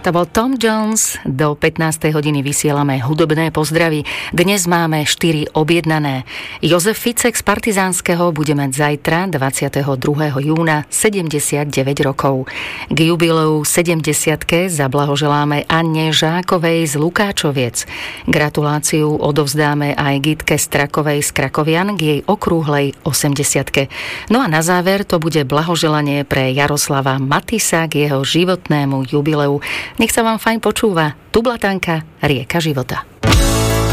To bol Tom Jones. Do 15. hodiny vysielame hudobné pozdravy. Dnes máme 4 objednané. Jozef Ficek z Partizánskeho bude mať zajtra, 22. júna, 79 rokov. K jubileu 70-ke zablahoželáme Anne Žákovej z Lukáčoviec. Gratuláciu odovzdáme aj Gitke Strakovej z Krakovian k jej okrúhlej 80-ke. No a na záver to bude blahoželanie pre Jaroslava Matisa k jeho životnému jubileu. Nech sa vám fajn počúva. Tu Blatanka, rieka života.